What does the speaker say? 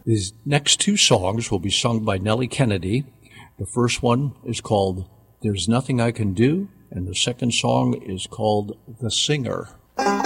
These next two songs will be sung by Nellie Kennedy. The first one is called There's Nothing I Can Do, and the second song is called The Singer.